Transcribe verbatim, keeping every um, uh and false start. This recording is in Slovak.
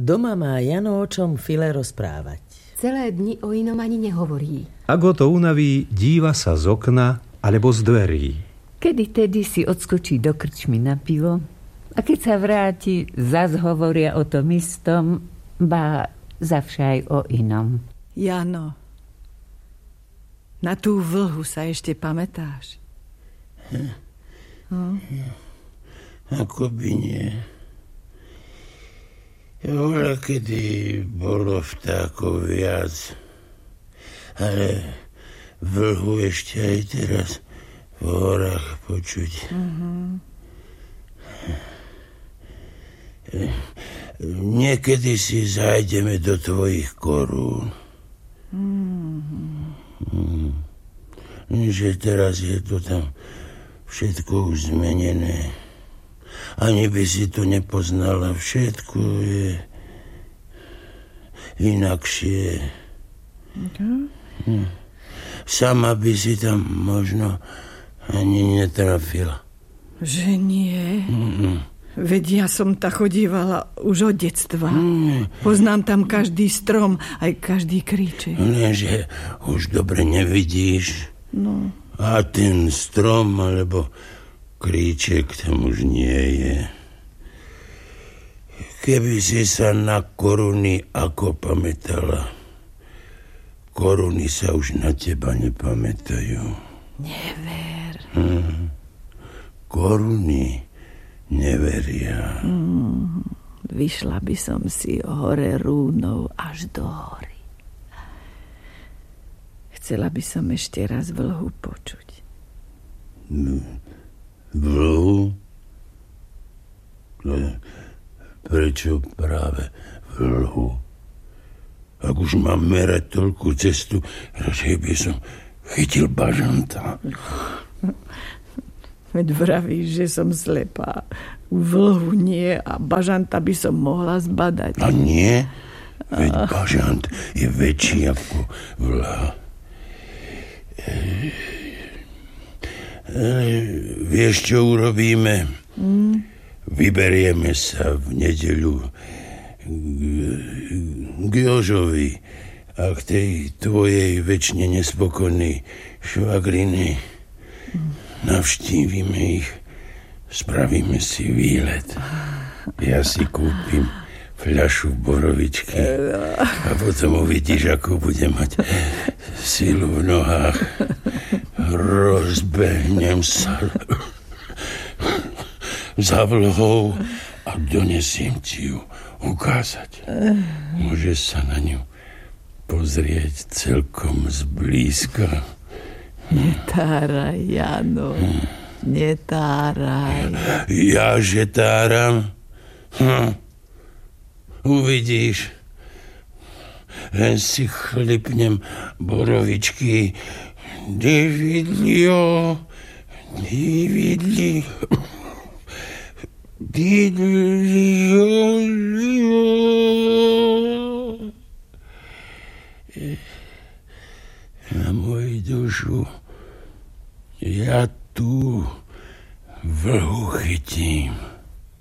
Doma má Jano o čom File rozprávať. Celé dni o inom ani nehovorí. Ak ho to unaví, díva sa z okna alebo z dverí. Kedy tedy si odskočí do krčmy na pivo a keď sa vráti, zas hovoria o tom istom, ba zavšaj o inom. Jano, na tú vlhu sa ešte pamätáš? Hm. Hm? Ako by nie. Voľa kedy bolo vtákov viac, ale vlhu ešte aj teraz v horách počuť. Mm-hmm. Niekedy si zájdeme do tvojich korún. Mm-hmm. Že teraz je to tam všetko už zmenené. Ani by si to nepoznala. Všetko je inakšie. Okay. Hm. Sama by si tam možno ani netrafila. Že nie? Mm-mm. Veď ja som ta chodívala už od detstva. Mm. Poznám tam každý strom, aj každý kríček. Lenže už dobre nevidíš. No. A ten strom, alebo kríček tam už nie je. Keby si sa na koruny ako pamätala, koruny sa už na teba nepamätajú. Never. Hm. Koruny neveria. Mm. Vyšla by som si hore rúnou až do hory. Chcela by som ešte raz vlhu počuť. Vlhu? Prečo práve vlhu? Ak už mám merať toľkú cestu, radšej by som chytil bažanta. Veď vravíš, že som slepá. Vlhu nie a bažanta by som mohla zbadať. A nie? Veď bažant je väčší ako vlha. E, e, vieš, čo urobíme? Mm. Vyberieme sa v nedeľu k Jožovi a k tej tvojej večne nespokojnej švagriny. Mm. Navštívime ich, spravíme si výlet. Ja si kúpim fľašu borovičky a potom uvidíš, ako bude mať silu v nohách. Rozbehnem sa za vlhou a donesiem ti ju ukázať. Môžeš sa na ňu pozrieť celkom zblízka. Netáraj, Jano. Netáraj. Ja že táram? Hm. Uvidíš. Len si chlipnem borovičky. Dividlio, dividli, dividlio. Na moju dušu ja tu vlhu chytím.